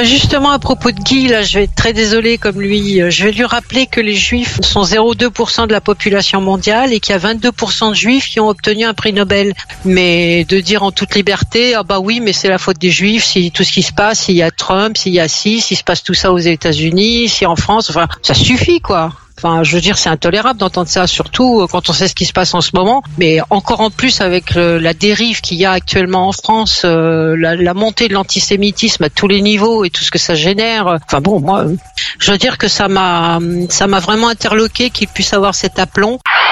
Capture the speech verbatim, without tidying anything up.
Justement, à propos de Guy, là, je vais être très désolée comme lui. Je vais lui rappeler que les Juifs sont zéro virgule deux pour cent de la population mondiale et qu'il y a vingt-deux pour cent de Juifs qui ont obtenu un prix Nobel. Mais de dire en toute liberté, ah bah oui, mais c'est la faute des Juifs, si tout ce qui se passe, s'il y a Trump, s'il y a ci, s'il se passe tout ça aux États-Unis, si en France, enfin, ça suffit, quoi. Enfin, je veux dire, c'est intolérable d'entendre ça, surtout quand on sait ce qui se passe en ce moment. Mais encore en plus avec le, la dérive qu'il y a actuellement en France, euh, la, la montée de l'antisémitisme à tous les niveaux et tout ce que ça génère. Enfin bon, moi, je veux dire que ça m'a, ça m'a vraiment interloqué qu'il puisse avoir cet aplomb.